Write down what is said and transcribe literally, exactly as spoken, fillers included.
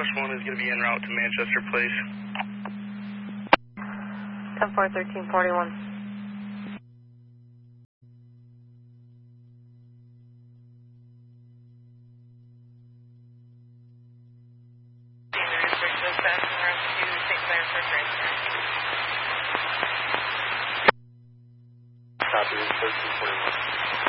Rush one is going to be en route to Manchester Place. ten four, thirteen forty-one. Copy, thirteen forty-one.